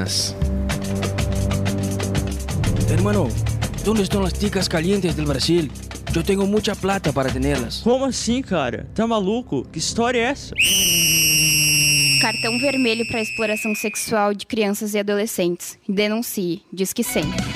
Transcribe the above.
chicas. Hermano, ¿dónde están las chicas calientes del Brasil? Eu tenho muita plata para tê-las. Como assim, cara? Tá maluco? Que história é essa? Cartão vermelho para exploração sexual de crianças e adolescentes. Denuncie. Diz que 100.